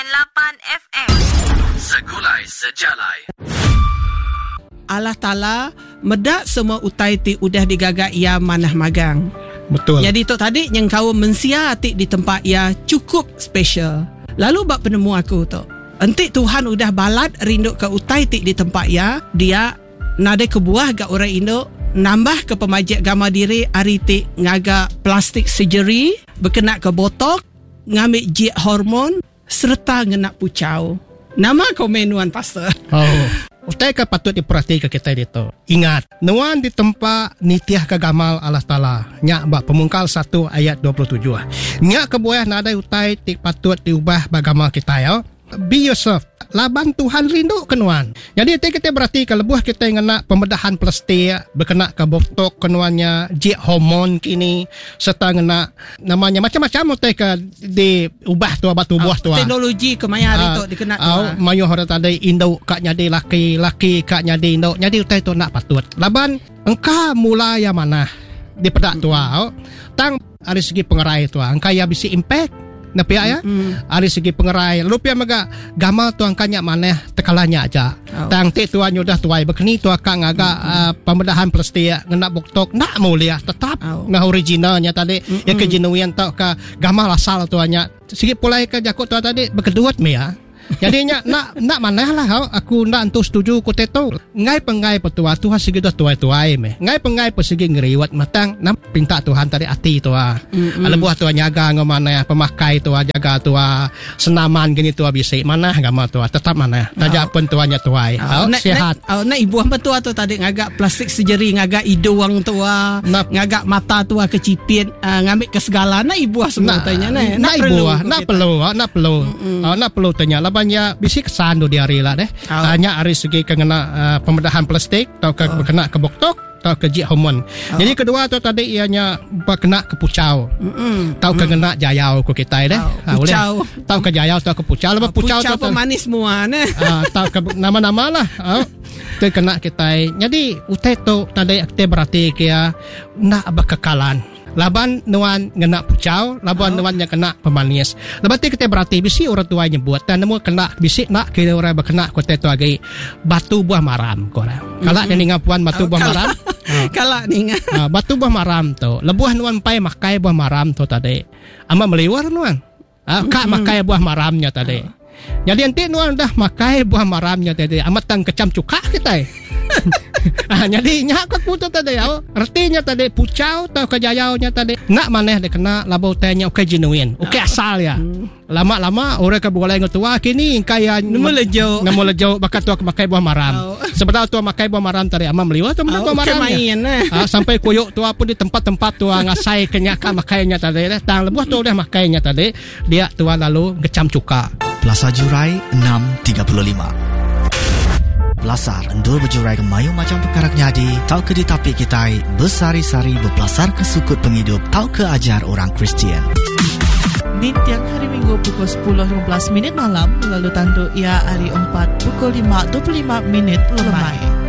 FM. Segulai sejalai. Allah Ta'ala medak semua utai ti udah digagak ia manah magang. Betul. Jadi tu tadi yang kau mensia hati di tempat ia cukup special. Lalu bab penemu aku tu, entik Tuhan udah balat rindu ke utai ti di tempat ia, dia nada kebuah ke orang Indo, nambah ke pemajak gama diri hari ti ngaga plastik surgery, berkena ke botok, ngambil jik hormon serta ngenak pucau. Nama komenuan pastor. Oh. Utai ka patut diperhatikan kita dito. Ingat, nuan di tempat nitiah kagamal Allah Ta'ala. Nya bak Pemungkal 1 ayat 27. Nya kebuah nada utai ti patut diubah bagamal kita ya. Be yourself. Laban Tuhan rindu kenuan. Jadi kita berarti kalau buah kita yang kena pembedahan plastik, berkena ke botok kenuannya, jik hormon kini, serta kena namanya macam-macam utai ke diubah tu batu buah tu. Teknologi kemaya hari tu dikena tu. Mayu orang tadi induk kak nyadi laki kak nyadi induk. Jadi utai tu nak patut. Laban engkau mula yang mana di pedak tu tang dari segi pengerai tu engkau ya bisa impact. Napia ya, dari segi pengerai. Lalu pia maga gamal tu angkanya mana tekalanya aja. Tang te tuan yudah tuai bekeni tu akak ngaga pembedahan plastik ngena buktok nak mulia tetap ngah originalnya tadi. Ya kejenuian tau ka gamal asal tuanya. Sikit pulai ka jakut tu tadi berkeduat me ya. Jadinya nak mana lah aku nak entu setuju ku teto. Ngai pengai petua Tuhan segi dah tuai me. Ngai pengai persegi ngeriwat matang nam pinta Tuhan tadi ati tu ala buah tu nyaga ngomana pemakai tu jaga tu senaman gini tu bisi mana gama tu tetap mana. Tajak pun tuanya tuai. Sehat. Nak ibu hamba tu tadi ngagak plastik surgery ngagak hidung tu ngagak mata tu kecipit ngambil ke segala nak ibu semua tanya nak perlu tanya banyak bisik kesan do di hari lah deh. Hanya hari segi kena pembedahan plastik atau kena ke boktok atau ke jik hormon. Jadi kedua tu tadi ianya kena ke pucau. Tahu kena jayau ku kita deh. Pucau. Tahu ke jayau atau ke pucau. Lepas pucau tu pemanis semua nah. Tahu ke nama-nama lah. Tu kena kita. Jadi utai tu tadi kita berarti kia nak berkekalan. Laban nuan ngena pucau, laban nuan yang kena pemanis. Lepas tu kita berarti bisi orang tua nyebut dan nemu kena bisi nak kira orang berkena kota tu lagi batu buah maram korang. Kalak ni ngapuan batu buah maram. Kalak ni batu buah maram tu. Lebuah nuan pai makai buah maram tu tadi. Ama meliwar nuan. Kak makai buah maramnya tadi. Jadi nanti nuan dah makai buah maramnya tadi. Amat tang kecam cuka kita. Jadi nyakot puto tadi artinya tadi pucau atau kejayaunya tadi nak maneh dia kena labau tanya oke genuine oke asal ya. Lama-lama orang ke boleh ngetua kini kaya nemu lejau bakat tua makai buah maram. Sebenarnya tua makai buah maram tadi ama meliwat tu buah maramnya. Sampai koyok tua pun di tempat-tempat tua ngasai kenyaka makainya tadi tang lebuh tu udah makainya tadi dia tua lalu ngecam cuka. Plaza Jurai 635. Belasar endul berjurai ke mayu macam perkara nyadi. Tau ke ditapik kita bersari-sari berpelasar ke sukut penghidup. Tau ke ajar orang Kristian. Ni tiang hari Minggu pukul 10.15 malam. Lalu tandu ia hari 4 pukul 5.25 lemai.